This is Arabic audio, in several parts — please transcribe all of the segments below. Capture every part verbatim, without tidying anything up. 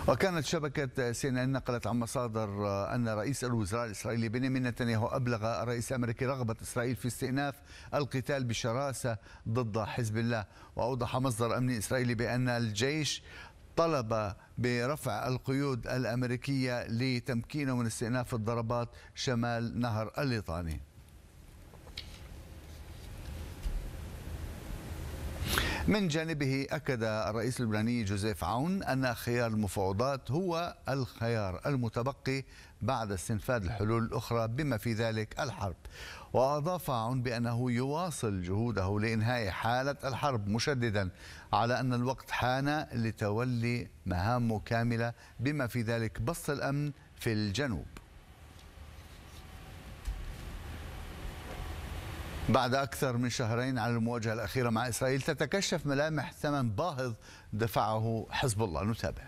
وكانت شبكة سي إن إن نقلت عن مصادر أن رئيس الوزراء الإسرائيلي بنيامين نتنياهو أبلغ الرئيس الأمريكي رغبة إسرائيل في استئناف القتال بشراسة ضد حزب الله. وأوضح مصدر أمني إسرائيلي بأن الجيش طلب برفع القيود الأمريكية لتمكينه من استئناف الضربات شمال نهر الليطاني. من جانبه أكد الرئيس اللبناني جوزيف عون أن خيار المفاوضات هو الخيار المتبقي بعد استنفاذ الحلول الأخرى بما في ذلك الحرب. وأضاف عون بأنه يواصل جهوده لإنهاء حالة الحرب، مشددا على أن الوقت حان لتولي مهامه كاملة بما في ذلك بسط الأمن في الجنوب. بعد أكثر من شهرين على المواجهة الأخيرة مع إسرائيل تتكشف ملامح ثمن باهظ دفعه حزب الله. نتابع.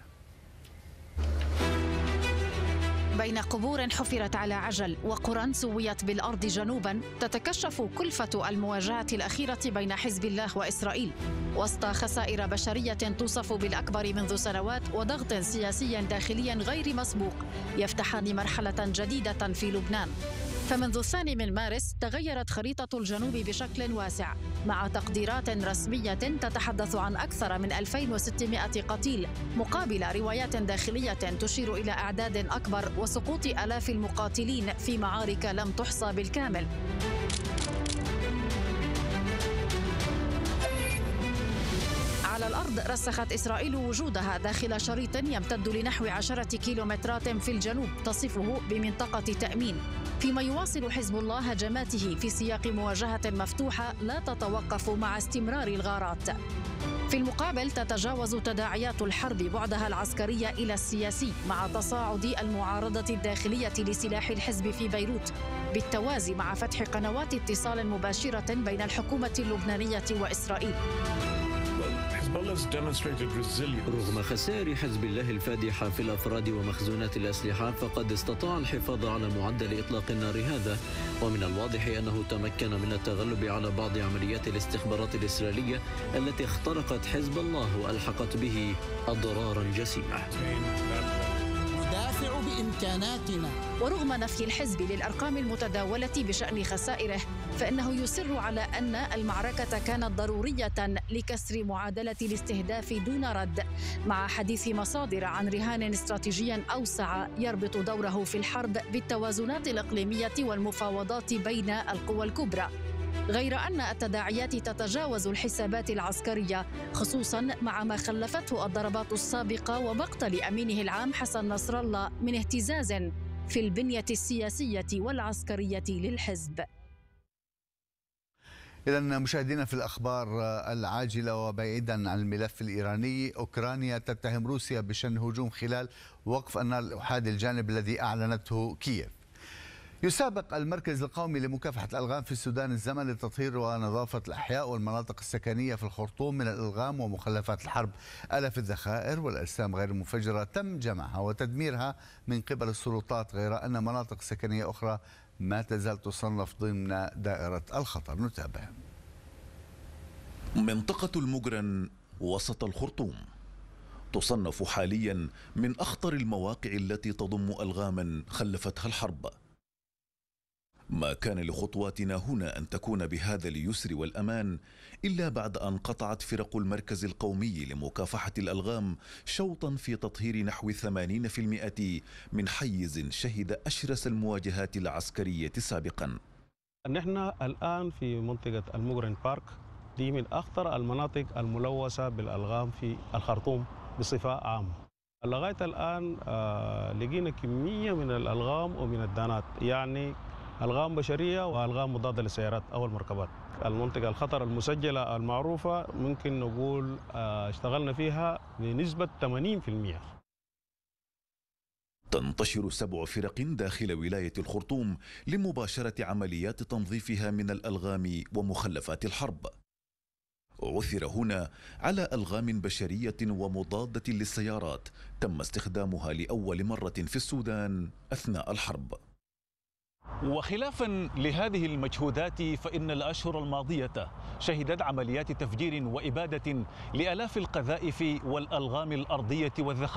بين قبور حفرت على عجل وقرى سويت بالأرض جنوبا تتكشف كلفة المواجهة الأخيرة بين حزب الله وإسرائيل وسط خسائر بشرية توصف بالأكبر منذ سنوات وضغط سياسي داخلي غير مسبوق يفتحان مرحلة جديدة في لبنان. فمنذ الثاني من مارس تغيرت خريطة الجنوب بشكل واسع مع تقديرات رسمية تتحدث عن أكثر من ألفين وستمائة قتيل مقابل روايات داخلية تشير إلى أعداد أكبر وسقوط آلاف المقاتلين في معارك لم تحصى بالكامل. على الأرض رسخت إسرائيل وجودها داخل شريط يمتد لنحو عشرة كيلومترات في الجنوب تصفه بمنطقة تأمين، فيما يواصل حزب الله هجماته في سياق مواجهة مفتوحة لا تتوقف مع استمرار الغارات. في المقابل تتجاوز تداعيات الحرب بعدها العسكري إلى السياسي مع تصاعد المعارضة الداخلية لسلاح الحزب في بيروت بالتوازي مع فتح قنوات اتصال مباشرة بين الحكومة اللبنانية وإسرائيل. رغم خسائر حزب الله الفادحة في الأفراد ومخزونات الأسلحة فقد استطاع الحفاظ على معدل إطلاق النار هذا، ومن الواضح أنه تمكن من التغلب على بعض عمليات الاستخبارات الإسرائيلية التي اخترقت حزب الله وألحقت به أضرارا جسيمة. ندافع بإمكاناتنا. ورغم نفي الحزب للأرقام المتداولة بشأن خسائره فإنه يصر على أن المعركة كانت ضرورية لكسر معادلة الاستهداف دون رد، مع حديث مصادر عن رهان استراتيجي أوسع يربط دوره في الحرب بالتوازنات الإقليمية والمفاوضات بين القوى الكبرى، غير أن التداعيات تتجاوز الحسابات العسكرية، خصوصا مع ما خلفته الضربات السابقة ومقتل أمينه العام حسن نصر الله من اهتزاز في البنية السياسية والعسكرية للحزب. إذا مشاهدينا في الأخبار العاجلة وبعيدا عن الملف الإيراني، أوكرانيا تتهم روسيا بشن هجوم خلال وقف النار الأحادي الجانب الذي أعلنته كييف. يسابق المركز القومي لمكافحة الألغام في السودان الزمن لتطهير ونظافة الأحياء والمناطق السكنية في الخرطوم من الألغام ومخلفات الحرب. آلاف الذخائر والأجسام غير المفجرة تم جمعها وتدميرها من قبل السلطات، غير أن مناطق سكنية أخرى ما تزال تصنف ضمن دائرة الخطر. نتابع. منطقة المجرن وسط الخرطوم تصنف حاليا من أخطر المواقع التي تضم ألغاما خلفتها الحرب. ما كان لخطواتنا هنا أن تكون بهذا اليسر والأمان إلا بعد أن قطعت فرق المركز القومي لمكافحة الألغام شوطا في تطهير نحو ثمانين بالمئة من حيز شهد أشرس المواجهات العسكرية سابقا. نحن الآن في منطقة المجرن بارك، دي من أخطر المناطق الملوثة بالألغام في الخرطوم بصفة عامة. لغاية الآن آه لقينا كمية من الألغام ومن الدانات، يعني ألغام بشرية وألغام مضادة للسيارات أو المركبات. المنطقة الخطر المسجلة المعروفة ممكن نقول اشتغلنا فيها بنسبة ثمانين بالمئة. تنتشر سبع فرق داخل ولاية الخرطوم لمباشرة عمليات تنظيفها من الألغام ومخلفات الحرب. عثر هنا على ألغام بشرية ومضادة للسيارات تم استخدامها لأول مرة في السودان أثناء الحرب. وخلافا لهذه المجهودات فإن الأشهر الماضية شهدت عمليات تفجير وإبادة لآلاف القذائف والألغام الأرضية والذخائر